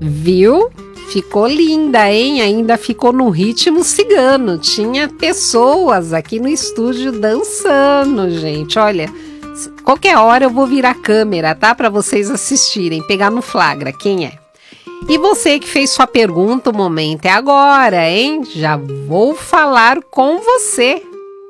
Viu? Ficou linda, hein? Ainda ficou no ritmo cigano. Tinha pessoas aqui no estúdio dançando, gente. Olha, qualquer hora eu vou virar a câmera, tá? Para vocês assistirem, pegar no flagra quem é. E você que fez sua pergunta, o momento é agora, hein? Já vou falar com você.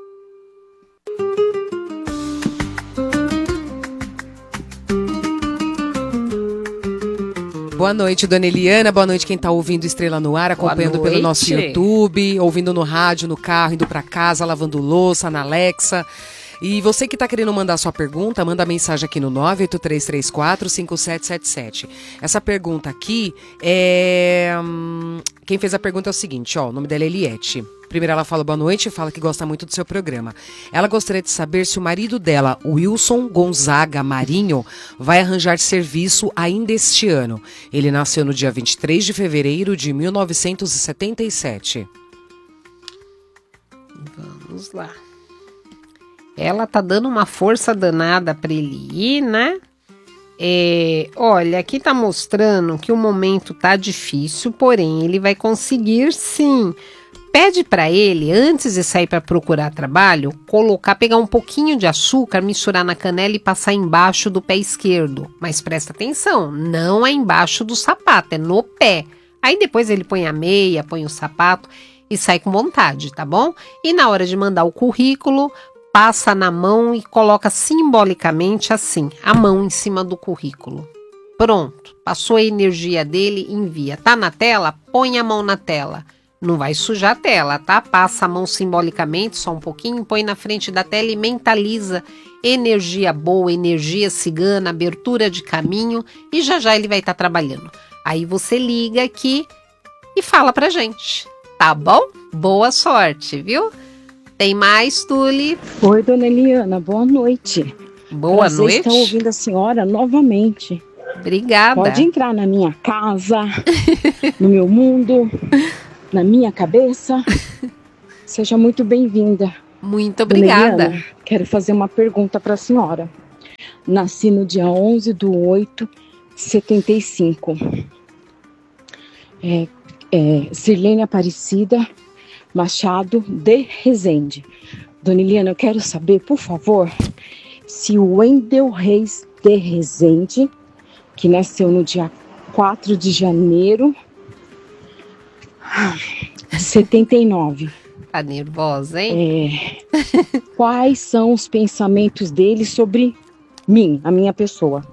Boa noite, dona Eliana. Boa noite quem está ouvindo Estrela no Ar, acompanhando pelo nosso YouTube, ouvindo no rádio, no carro, indo para casa, lavando louça, na Alexa. E você que está querendo mandar sua pergunta, manda mensagem aqui no 983345777. Essa pergunta aqui é... Quem fez a pergunta é o seguinte, ó, o nome dela é Eliette. Primeiro ela fala boa noite e fala que gosta muito do seu programa. Ela gostaria de saber se o marido dela, Wilson Gonzaga Marinho, vai arranjar serviço ainda este ano. Ele nasceu no dia 23 de fevereiro de 1977. Vamos lá. Ela tá dando uma força danada para ele ir, né? Olha, aqui tá mostrando que o momento tá difícil, porém ele vai conseguir sim. Pede para ele, antes de sair para procurar trabalho, pegar um pouquinho de açúcar, misturar na canela e passar embaixo do pé esquerdo. Mas presta atenção, não é embaixo do sapato, é no pé. Aí depois ele põe a meia, põe o sapato e sai com vontade, tá bom? E na hora de mandar o currículo, passa na mão e coloca simbolicamente assim, a mão em cima do currículo. Pronto, passou a energia dele, envia. Tá na tela? Põe a mão na tela. Não vai sujar a tela, tá? Passa a mão simbolicamente, só um pouquinho, põe na frente da tela e mentaliza energia boa, energia cigana, abertura de caminho e já ele vai estar trabalhando. Aí você liga aqui e fala pra gente, tá bom? Boa sorte, viu? Tem mais, Tuli? Oi, dona Eliana, boa noite. Boa noite. Vocês estão ouvindo a senhora novamente. Obrigada. Pode entrar na minha casa, no meu mundo, na minha cabeça. Seja muito bem-vinda. Muito obrigada. Eliana, quero fazer uma pergunta para a senhora. Nasci no dia 11/8/75. Sirlene Aparecida Machado de Rezende. Dona Eliana, eu quero saber, por favor, se o Wendel Reis de Rezende, que nasceu no dia 4 de janeiro de 79. Tá nervosa, hein? Quais são os pensamentos dele sobre mim, a minha pessoa?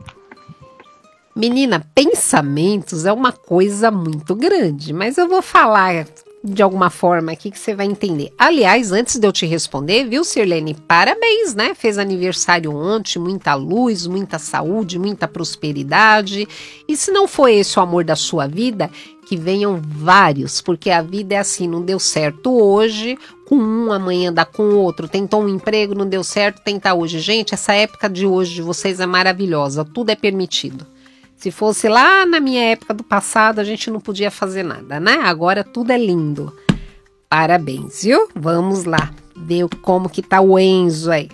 Menina, pensamentos é uma coisa muito grande, mas eu vou falar de alguma forma aqui que você vai entender. Aliás, antes de eu te responder, viu, Sirlene? Parabéns, né? Fez aniversário ontem, muita luz, muita saúde, muita prosperidade. E se não foi esse o amor da sua vida, que venham vários, porque a vida é assim, não deu certo hoje, com um, amanhã dá com o outro. Tentou um emprego, não deu certo, tenta hoje. Gente, essa época de hoje de vocês é maravilhosa, tudo é permitido. Se fosse lá na minha época do passado, a gente não podia fazer nada, né? Agora tudo é lindo. Parabéns, viu? Vamos lá, ver como que tá o Enzo aí.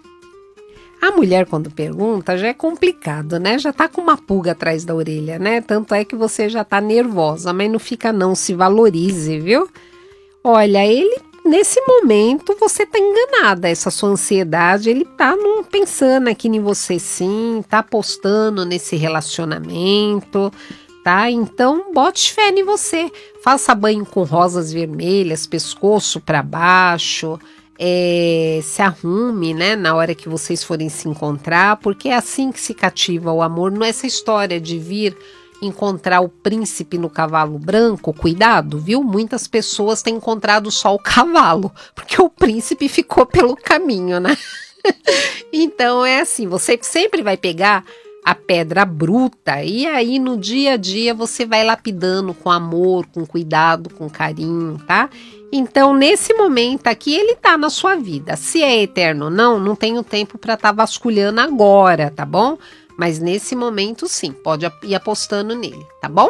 A mulher, quando pergunta, já é complicado, né? Já tá com uma pulga atrás da orelha, né? Tanto é que você já tá nervosa, mas não fica não, se valorize, viu? Olha, nesse momento, você tá enganada, essa sua ansiedade, ele tá pensando aqui em você sim, tá apostando nesse relacionamento, tá? Então, bote fé em você, faça banho com rosas vermelhas, pescoço para baixo, se arrume, né, na hora que vocês forem se encontrar, porque é assim que se cativa o amor, não é essa história de vir encontrar o príncipe no cavalo branco, cuidado, viu? Muitas pessoas têm encontrado só o cavalo, porque o príncipe ficou pelo caminho, né? Então é assim, você sempre vai pegar a pedra bruta e aí no dia a dia você vai lapidando com amor, com cuidado, com carinho, tá? Então nesse momento aqui ele tá na sua vida, se é eterno ou não tenho tempo para estar vasculhando agora, tá bom? Mas nesse momento, sim, pode ir apostando nele, tá bom?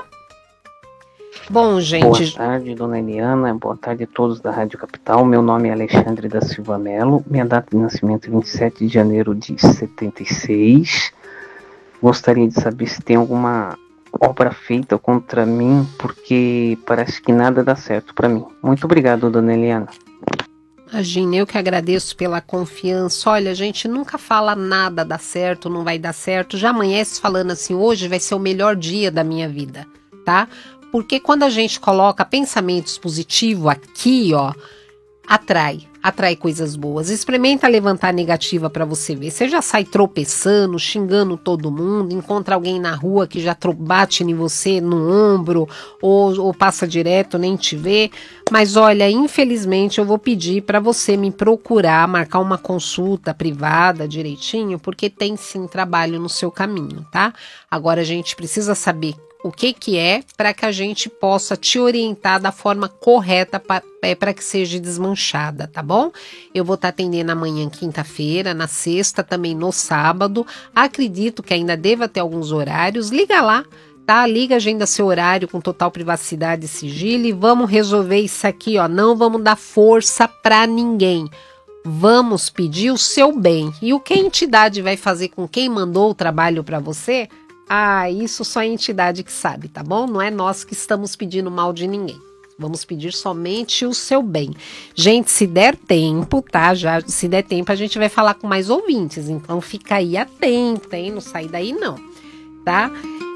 Bom, gente... Boa tarde, dona Eliana. Boa tarde a todos da Rádio Capital. Meu nome é Alexandre da Silva Melo. Minha data de nascimento é 27 de janeiro de 76. Gostaria de saber se tem alguma obra feita contra mim, porque parece que nada dá certo para mim. Muito obrigado, dona Eliana. Imagina, eu que agradeço pela confiança. Olha, a gente nunca fala nada dá certo, não vai dar certo. Já amanhece falando assim, hoje vai ser o melhor dia da minha vida, tá? Porque quando a gente coloca pensamentos positivos aqui, ó, atrai coisas boas. Experimenta levantar a negativa para você ver. Você já sai tropeçando, xingando todo mundo, encontra alguém na rua que já bate em você no ombro ou passa direto, nem te vê. Mas olha, infelizmente eu vou pedir para você me procurar, marcar uma consulta privada direitinho, porque tem sim trabalho no seu caminho, tá? Agora a gente precisa saber o que é para que a gente possa te orientar da forma correta para que seja desmanchada, tá bom? Eu vou estar atendendo amanhã, quinta-feira, na sexta, também no sábado. Acredito que ainda deva ter alguns horários. Liga lá, tá? Liga, agenda seu horário com total privacidade e sigilo e vamos resolver isso aqui, ó. Não vamos dar força para ninguém. Vamos pedir o seu bem. E o que a entidade vai fazer com quem mandou o trabalho para você? Isso só a entidade que sabe, tá bom? Não é nós que estamos pedindo mal de ninguém. Vamos pedir somente o seu bem. Gente, se der tempo, tá? Se der tempo, a gente vai falar com mais ouvintes. Então, fica aí atenta, hein? Não sai daí, não. Tá?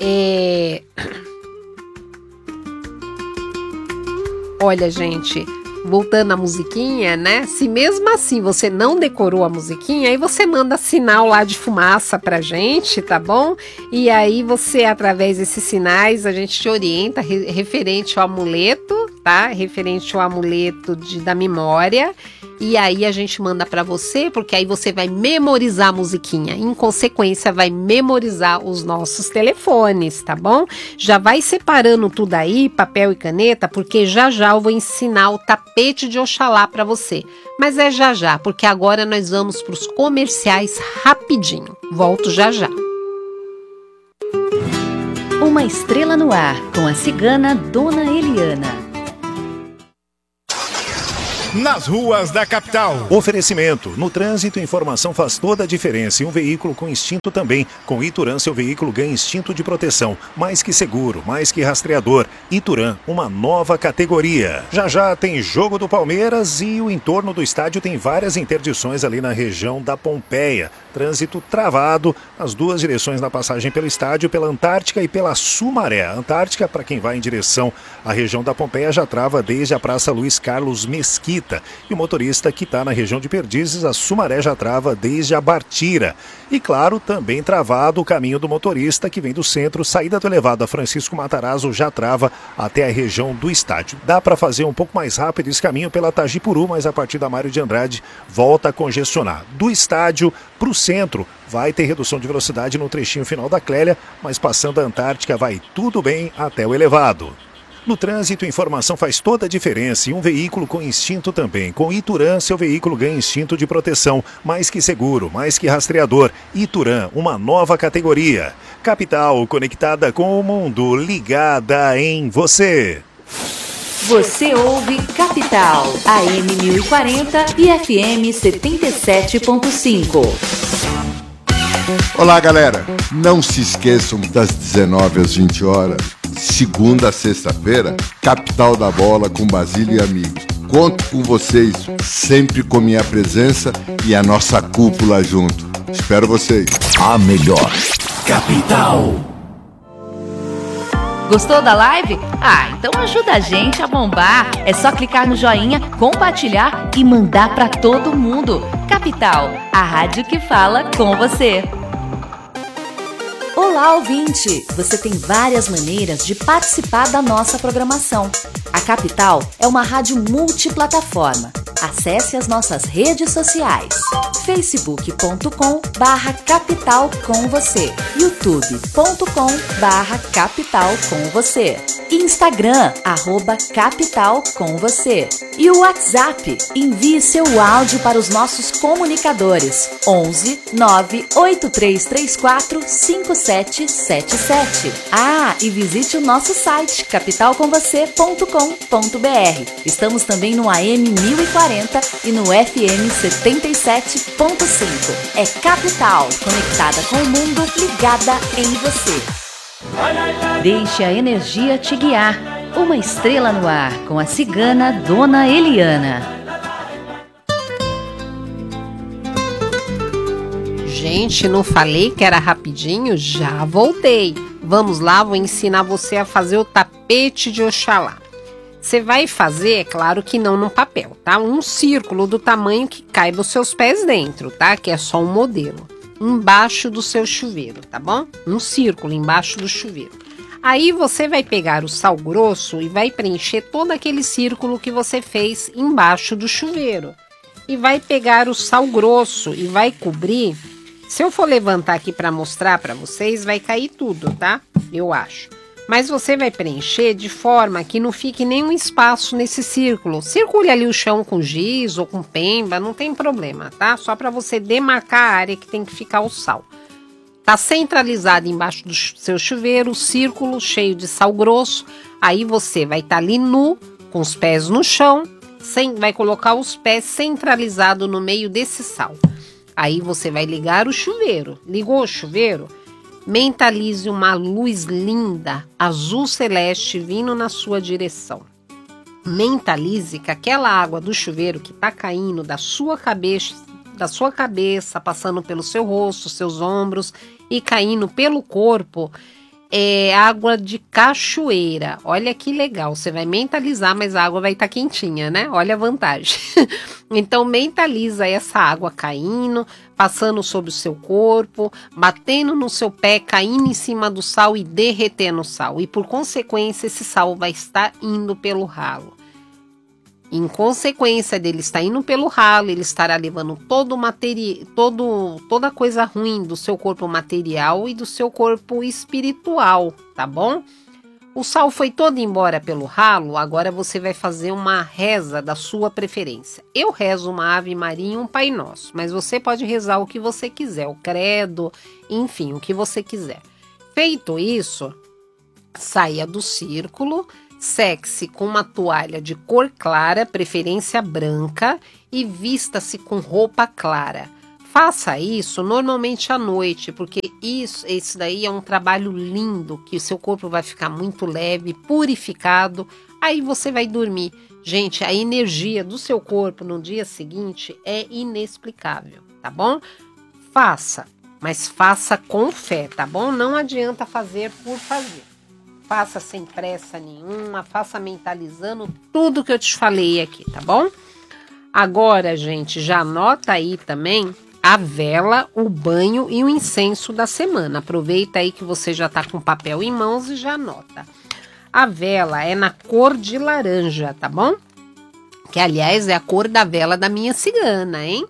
Olha, gente, voltando à musiquinha, né? Se mesmo assim você não decorou a musiquinha, aí você manda sinal lá de fumaça pra gente, tá bom? E aí você, através desses sinais, a gente te orienta referente ao amuleto, tá? Referente ao amuleto da memória. E aí a gente manda pra você, porque aí você vai memorizar a musiquinha. Em consequência, vai memorizar os nossos telefones, tá bom? Já vai separando tudo aí, papel e caneta, porque já eu vou ensinar o tapete de Oxalá pra você. Mas é já, porque agora nós vamos pros comerciais rapidinho. Volto já. Uma estrela no ar, com a cigana Dona Eliana. Nas ruas da capital. Oferecimento. No trânsito, informação faz toda a diferença. E um veículo com instinto também. Com Ituran, seu veículo ganha instinto de proteção. Mais que seguro, mais que rastreador. Ituran, uma nova categoria. Já tem jogo do Palmeiras e o entorno do estádio tem várias interdições ali na região da Pompeia. Trânsito travado nas duas direções na passagem pelo estádio, pela Antártica e pela Sumaré. A Antártica, para quem vai em direção à região da Pompeia, já trava desde a Praça Luiz Carlos Mesquita. E o motorista que está na região de Perdizes, a Sumaré já trava desde a Bartira. E claro, também travado o caminho do motorista que vem do centro, saída do elevado a Francisco Matarazzo já trava até a região do estádio. Dá para fazer um pouco mais rápido esse caminho pela Tagipuru, mas a partir da Mário de Andrade volta a congestionar. Do estádio para o centro vai ter redução de velocidade no trechinho final da Clélia, mas passando a Antártica vai tudo bem até o elevado. No trânsito, informação faz toda a diferença e um veículo com instinto também. Com Ituran, seu veículo ganha instinto de proteção. Mais que seguro, mais que rastreador. Ituran, uma nova categoria. Capital, conectada com o mundo, ligada em você. Você ouve Capital, AM 1040 e FM 77.5. Olá, galera. Não se esqueçam das 19 às 20 horas. Segunda a sexta-feira, Capital da Bola com Basílio e amigos. Conto com vocês, sempre com minha presença e a nossa cúpula junto. Espero vocês. A melhor Capital. Gostou da live? Então ajuda a gente a bombar. É só clicar no joinha, compartilhar e mandar pra todo mundo. Capital, a rádio que fala com você. Olá, ouvinte! Você tem várias maneiras de participar da nossa programação. A Capital é uma rádio multiplataforma. Acesse as nossas redes sociais: facebook.com/capital com você, youtube.com/capital com você, Instagram @capital com você e o WhatsApp. Envie seu áudio para os nossos comunicadores 11 98334 5777. E visite o nosso site capitalcomvocê.com.br. Estamos também no AM 1040 e no FM 77.5. É Capital, conectada com o mundo, ligada em você. Deixe a energia te guiar. Uma estrela no ar com a cigana Dona Eliana. Gente, não falei que era rapidinho? Já voltei. Vamos lá, vou ensinar você a fazer o tapete de Oxalá. Você vai fazer, é claro que não no papel, tá? Um círculo do tamanho que caiba os seus pés dentro, tá? Que é só um modelo. Embaixo do seu chuveiro, tá bom? Um círculo embaixo do chuveiro. Aí você vai pegar o sal grosso e vai preencher todo aquele círculo que você fez embaixo do chuveiro. E vai pegar o sal grosso e vai cobrir. Se eu for levantar aqui para mostrar para vocês, vai cair tudo, tá? Eu acho. Mas você vai preencher de forma que não fique nenhum espaço nesse círculo. Circule ali o chão com giz ou com pemba, não tem problema, tá? Só para você demarcar a área que tem que ficar o sal. Tá centralizado embaixo do seu chuveiro, o círculo cheio de sal grosso. Aí você vai estar ali nu, com os pés no chão, vai colocar os pés centralizados no meio desse sal. Aí você vai ligar o chuveiro. Ligou o chuveiro? Mentalize uma luz linda, azul celeste, vindo na sua direção. Mentalize que aquela água do chuveiro que está caindo da sua cabeça, passando pelo seu rosto, seus ombros e caindo pelo corpo, é água de cachoeira. Olha que legal, você vai mentalizar, mas a água vai estar quentinha, né? Olha a vantagem. Então mentaliza essa água caindo, passando sobre o seu corpo, batendo no seu pé, caindo em cima do sal e derretendo o sal. E por consequência esse sal vai estar indo pelo ralo. Em consequência dele estar indo pelo ralo, ele estará levando toda coisa ruim do seu corpo material e do seu corpo espiritual, tá bom? O sal foi todo embora pelo ralo, agora você vai fazer uma reza da sua preferência. Eu rezo uma Ave Maria e um Pai Nosso, mas você pode rezar o que você quiser, o credo, enfim, o que você quiser. Feito isso, saia do círculo, seque-se com uma toalha de cor clara, preferência branca, e vista-se com roupa clara. Faça isso normalmente à noite, porque esse daí é um trabalho lindo, que o seu corpo vai ficar muito leve, purificado, aí você vai dormir. Gente, a energia do seu corpo no dia seguinte é inexplicável, tá bom? Faça, mas faça com fé, tá bom? Não adianta fazer por fazer. Faça sem pressa nenhuma, faça mentalizando tudo que eu te falei aqui, tá bom? Agora, gente, já anota aí também a vela, o banho e o incenso da semana. Aproveita aí que você já tá com papel em mãos e já anota. A vela é na cor de laranja, tá bom? Que, aliás, é a cor da vela da minha cigana, hein?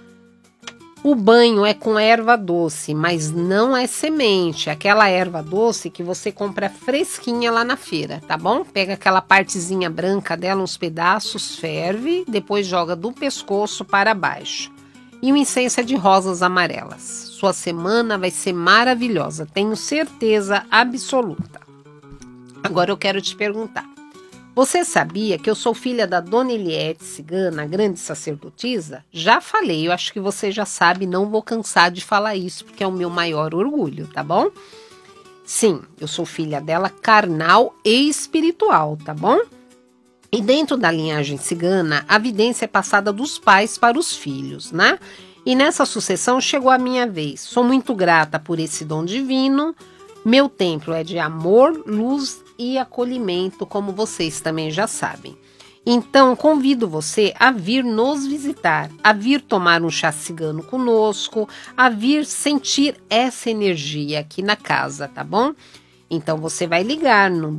O banho é com erva doce, mas não é semente. Aquela erva doce que você compra fresquinha lá na feira, tá bom? Pega aquela partezinha branca dela, uns pedaços, ferve, depois joga do pescoço para baixo. E o incenso é de rosas amarelas. Sua semana vai ser maravilhosa, tenho certeza absoluta. Agora eu quero te perguntar. Você sabia que eu sou filha da Dona Eliette Cigana, a grande sacerdotisa? Já falei, eu acho que você já sabe, não vou cansar de falar isso, porque é o meu maior orgulho, tá bom? Sim, eu sou filha dela carnal e espiritual, tá bom? E dentro da linhagem cigana, a vidência é passada dos pais para os filhos, né? E nessa sucessão chegou a minha vez. Sou muito grata por esse dom divino. Meu templo é de amor, luz e acolhimento, como vocês também já sabem. Então, convido você a vir nos visitar, a vir tomar um chá cigano conosco, a vir sentir essa energia aqui na casa, tá bom? Então, você vai ligar no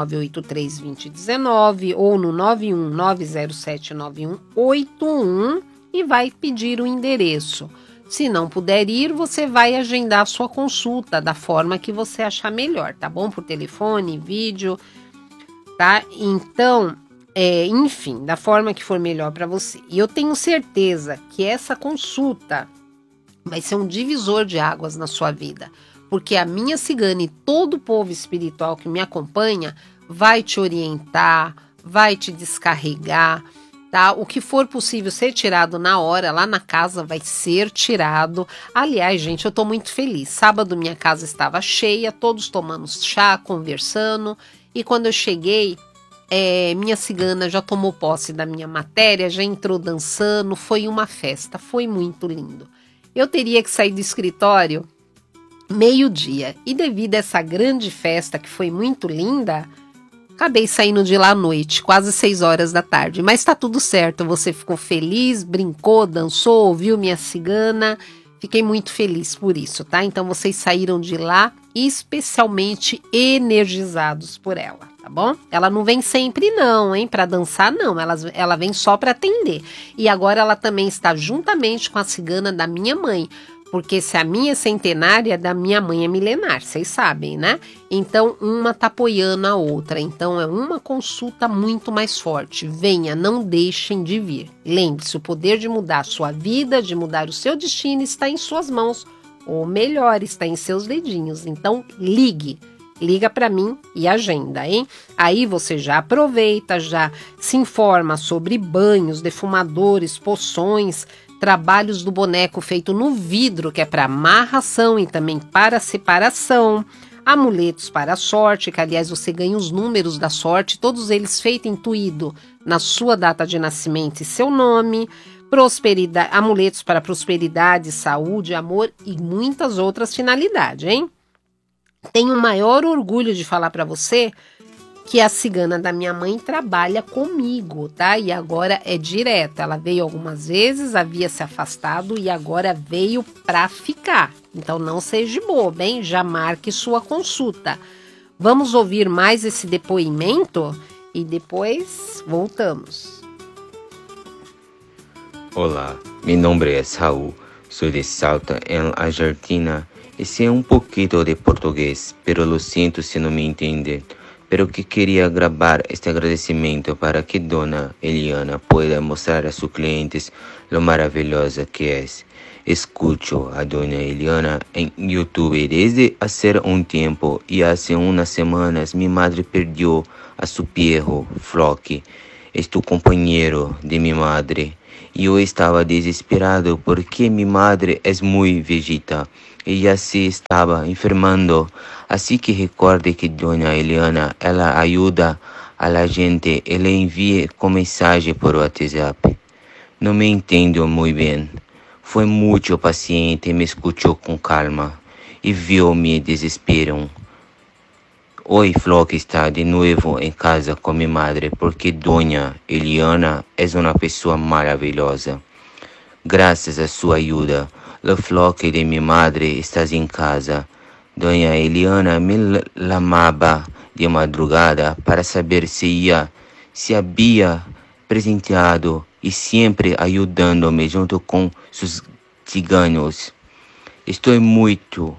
2983-2019 ou no 919079181 e vai pedir o endereço. Se não puder ir, você vai agendar a sua consulta da forma que você achar melhor, tá bom? Por telefone, vídeo, tá? Então, enfim, da forma que for melhor para você. E eu tenho certeza que essa consulta vai ser um divisor de águas na sua vida, porque a minha cigana e todo o povo espiritual que me acompanha vai te orientar, vai te descarregar, tá? O que for possível ser tirado na hora, lá na casa, vai ser tirado. Aliás, gente, eu tô muito feliz. Sábado minha casa estava cheia, todos tomando chá, conversando. E quando eu cheguei, minha cigana já tomou posse da minha matéria, já entrou dançando, foi uma festa, foi muito lindo. Eu teria que sair do escritório meio-dia. E devido a essa grande festa, que foi muito linda, acabei saindo de lá à noite, quase 6 horas da tarde. Mas tá tudo certo, você ficou feliz, brincou, dançou, ouviu minha cigana. Fiquei muito feliz por isso, tá? Então vocês saíram de lá especialmente energizados por ela, tá bom? Ela não vem sempre não, hein? Pra dançar não, ela vem só pra atender. E agora ela também está juntamente com a cigana da minha mãe. Porque se a minha é centenária, da minha mãe é milenar, vocês sabem, né? Então, uma tá apoiando a outra. Então, é uma consulta muito mais forte. Venha, não deixem de vir. Lembre-se, o poder de mudar a sua vida, de mudar o seu destino, está em suas mãos. Ou melhor, está em seus dedinhos. Então, ligue. Liga para mim e agenda, hein? Aí você já aproveita, já se informa sobre banhos, defumadores, poções, trabalhos do boneco feito no vidro, que é para amarração e também para separação, amuletos para a sorte, que aliás você ganha os números da sorte, todos eles feitos intuído na sua data de nascimento e seu nome, prosperidade, amuletos para prosperidade, saúde, amor e muitas outras finalidades, hein? Tenho o maior orgulho de falar para você que a cigana da minha mãe trabalha comigo, tá? E agora é direta. Ela veio algumas vezes, havia se afastado e agora veio pra ficar. Então não seja boba, hein? Já marque sua consulta. Vamos ouvir mais esse depoimento e depois voltamos. Olá, meu nome é Saúl, sou de Salta, em Argentina. E sei um pouquinho de português, pero lo siento se não me entender. Pero que queria gravar este agradecimento para que Dona Eliana pueda mostrar a sus clientes lo maravillosa que es. Escucho a Dona Eliana en YouTube desde hace un tiempo y hace unas semanas mi madre perdió a su perro, Flock, es tu compañero de mi madre. Y yo estaba desesperado porque mi madre es muy viejita. Ella se estaba enfermando, así que recuerde que Dona Eliana, ela ayuda a la gente y le envíe con mensaje por WhatsApp. No me entiendo muy bien. Fue mucho paciente y me escuchó con calma y vio mi desespero. Hoy Flock está de nuevo en casa con mi madre porque Dona Eliana es una persona maravillosa. Gracias a su ayuda, o Flock de minha madre está em casa. Dona Eliana me chamava de madrugada para saber se havia presenteado e sempre ajudando-me junto com seus ciganos. Estou muito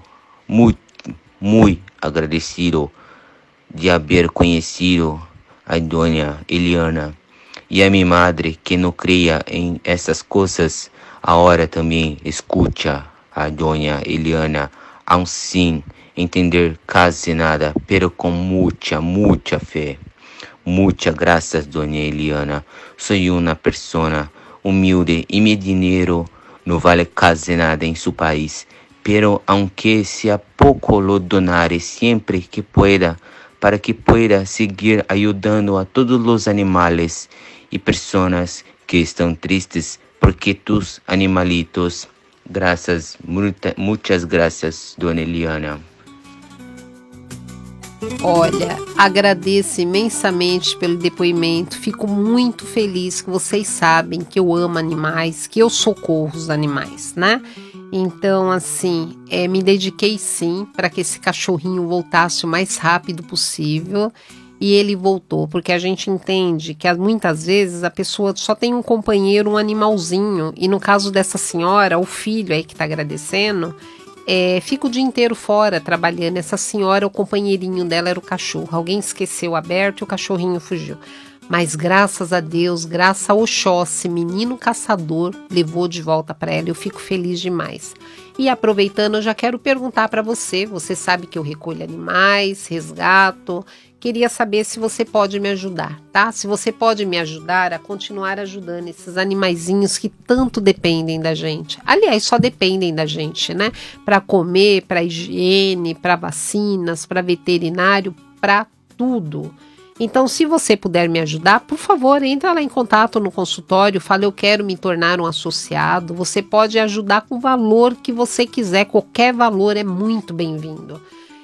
agradecido de haver conhecido a Dona Eliana e a minha madre que não cria em essas coisas. Agora também escuta a Dona Eliana, aun sin entender quase nada, pero com muita fé. Muchas gracias, Dona Eliana. Soy una persona humilde y mi dinero no vale casi nada en su país, pero aunque sea poco lo donaré siempre que pueda, para que pueda seguir ayudando a todos los animales y personas que están tristes porque tus animalitos. Gracias, muitas gracias, Dona Eliana. Olha, agradeço imensamente pelo depoimento. Fico muito feliz que vocês sabem que eu amo animais, que eu socorro os animais, né? Então, assim, me dediquei sim para que esse cachorrinho voltasse o mais rápido possível. E ele voltou, porque a gente entende que muitas vezes a pessoa só tem um companheiro, um animalzinho. E no caso dessa senhora, o filho aí que está agradecendo, fica o dia inteiro fora trabalhando. Essa senhora, o companheirinho dela era o cachorro. Alguém esqueceu aberto e o cachorrinho fugiu. Mas graças a Deus, graças ao Oxóssi, menino caçador, levou de volta para ela. Eu fico feliz demais. E aproveitando, eu já quero perguntar para você. Você sabe que eu recolho animais, resgato. Queria saber se você pode me ajudar, tá? Se você pode me ajudar a continuar ajudando esses animaizinhos que tanto dependem da gente. Aliás, só dependem da gente, né? Para comer, para higiene, para vacinas, para veterinário, para tudo. Então, se você puder me ajudar, por favor, entra lá em contato no consultório, fala, eu quero me tornar um associado. Você pode ajudar com o valor que você quiser, qualquer valor é muito bem-vindo.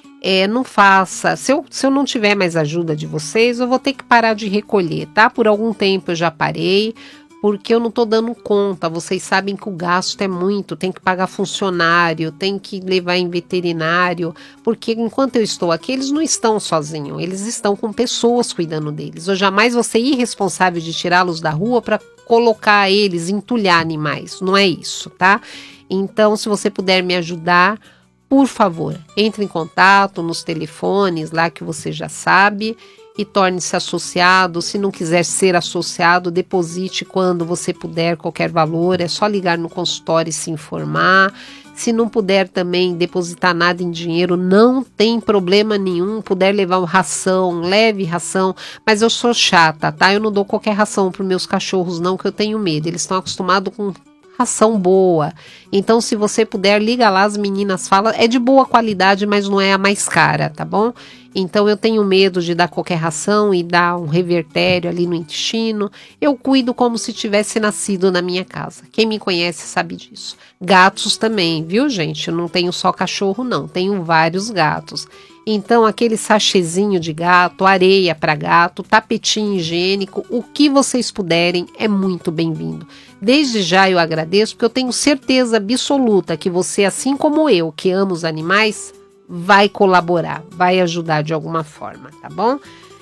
Não faça, se eu não tiver mais ajuda de vocês, eu vou ter que parar de recolher, tá? Por algum tempo eu já parei, porque eu não tô dando conta. Vocês sabem que o gasto é muito, tem que pagar funcionário, tem que levar em veterinário, porque enquanto eu estou aqui, eles não estão sozinhos, eles estão com pessoas cuidando deles. Eu jamais vou ser irresponsável de tirá-los da rua para colocar eles, entulhar animais, não é isso, tá? Então, se você puder me ajudar, por favor, entre em contato nos telefones lá que você já sabe e torne-se associado. Se não quiser ser associado, deposite quando você puder qualquer valor. É só ligar no consultório e se informar. Se não puder também depositar nada em dinheiro, não tem problema nenhum. Puder levar ração, leve ração. Mas eu sou chata, tá? Eu não dou qualquer ração para os meus cachorros não, que eu tenho medo. Eles estão acostumados com ração boa. Então, se você puder, liga lá, as meninas falam, é de boa qualidade, mas não é a mais cara, tá bom? Então, eu tenho medo de dar qualquer ração e dar um revertério ali no intestino. Eu cuido como se tivesse nascido na minha casa. Quem me conhece sabe disso. Gatos também, viu, gente? Eu não tenho só cachorro, não. Tenho vários gatos. Então, aquele sachêzinho de gato, areia para gato, tapetinho higiênico, o que vocês puderem é muito bem-vindo. Desde já eu agradeço, porque eu tenho certeza absoluta que você, assim como eu, que ama os animais, vai colaborar, vai ajudar de alguma forma, tá bom?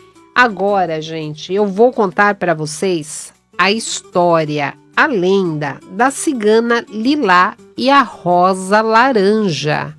Agora, gente, eu vou contar para vocês a história, a lenda da cigana Lilá e a rosa laranja.